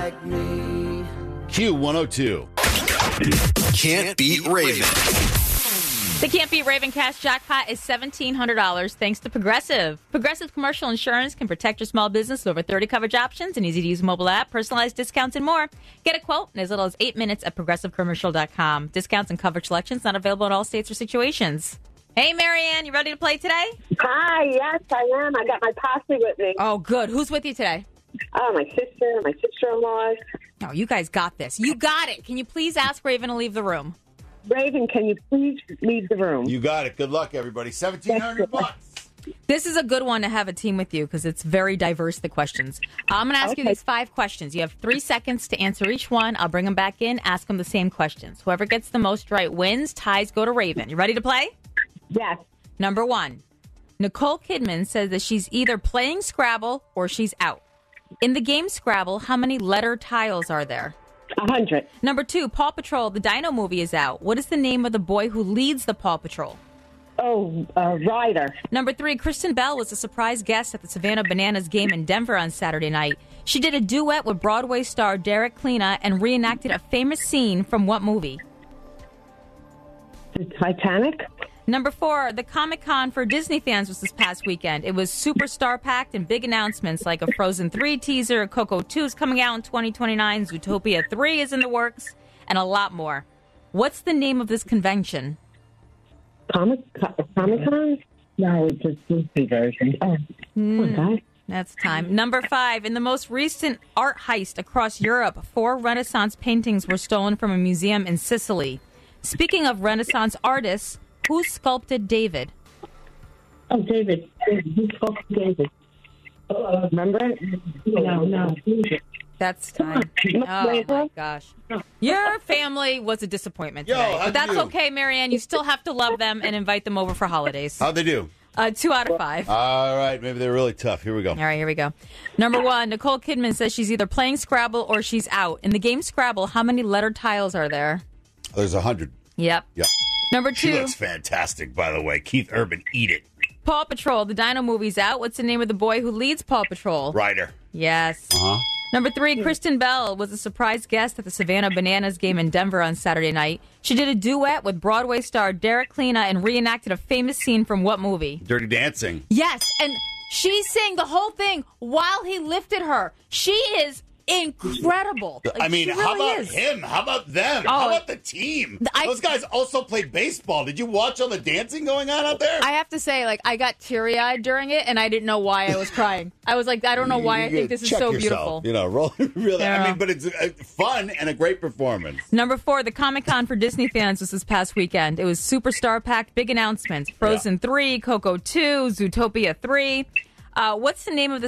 like me. Q102. Can't beat Raven. The Can't Beat Raven cash jackpot is $1,700 thanks to Progressive. Progressive Commercial Insurance can protect your small business with over 30 coverage options, an easy-to-use mobile app, personalized discounts, and more. Get a quote in as little as 8 minutes at progressivecommercial.com. Discounts and coverage selections not available in all states or situations. Hey, Marianne, you ready to play today? Hi, yes, I am. I got my posse with me. Oh, good. Who's with you today? Oh, my sister, my sister-in-law. Oh, you guys got this. You got it. Can you please ask Raven to leave the room? Raven, can you please leave the room? You got it. Good luck, everybody. $1,700. This is a good one to have a team with you because it's very diverse, the questions. I'm going to ask you these 5 questions. You have 3 seconds to answer each one. I'll bring them back in, ask them the same questions. Whoever gets the most right wins. Ties go to Raven. You ready to play? Yes. Number 1. Nicole Kidman says that she's either playing Scrabble or she's out. In the game Scrabble, how many letter tiles are there? 100. Number 2, Paw Patrol, the Dino movie is out. What is the name of the boy who leads the Paw Patrol? Oh, Ryder. Number 3, Kristen Bell was a surprise guest at the Savannah Bananas game in Denver on Saturday night. She did a duet with Broadway star Derek Klena and reenacted a famous scene from what movie? The Titanic. Number 4, the Comic-Con for Disney fans was this past weekend. It was super star-packed and big announcements like a Frozen 3 teaser, Coco 2 is coming out in 2029, Zootopia 3 is in the works, and a lot more. What's the name of this convention? Comic-Con? No, it's a Disney version. Oh, okay. That's time. Number 5, in the most recent art heist across Europe, 4 Renaissance paintings were stolen from a museum in Sicily. Speaking of Renaissance artists, who sculpted David? Oh, David. Who sculpted David? Remember it? No. That's time. Oh, my gosh. Your family was a disappointment today. But that's okay, Marianne. You still have to love them and invite them over for holidays. How'd they do? 2 out of 5. All right. Maybe they're really tough. Here we go. All right, here we go. Number 1, Nicole Kidman says she's either playing Scrabble or she's out. In the game Scrabble, how many letter tiles are there? There's 100. Yep. Yeah. Number 2. She looks fantastic, by the way. Keith Urban, eat it. Paw Patrol, the Dino movie's out. What's the name of the boy who leads Paw Patrol? Ryder. Yes. Uh-huh. Number 3, Kristen Bell was a surprise guest at the Savannah Bananas game in Denver on Saturday night. She did a duet with Broadway star Derek Klena and reenacted a famous scene from what movie? Dirty Dancing. Yes, and she sang the whole thing while he lifted her. She is incredible. Like, I mean, she really how about is. him? How about them? Oh, how about the team? Those guys also played baseball. Did you watch all the dancing going on out there? I have to say, like, I got teary-eyed during it, and I didn't know why I was crying. I was like, I don't know why I think this is so beautiful. You know, really. I mean, but it's fun and a great performance. Number 4, the Comic-Con for Disney fans was this past weekend. It was super star-packed, big announcements. Frozen 3, Coco 2, Zootopia 3. What's the name of this